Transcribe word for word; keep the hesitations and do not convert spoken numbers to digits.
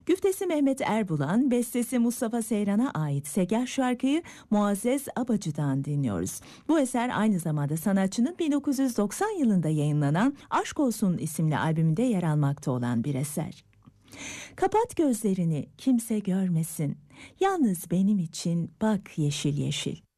Güftesi Mehmet Erbulan, bestesi Mustafa Seyran'a ait Segah şarkıyı Muazzez Abacı'dan dinliyoruz. Bu eser aynı zamanda sanatçının bin dokuz yüz doksan yılında yayınlanan Aşk Olsun isimli albümünde yer almakta olan bir eser. Kapat gözlerini kimse görmesin, yalnız benim için bak yeşil yeşil.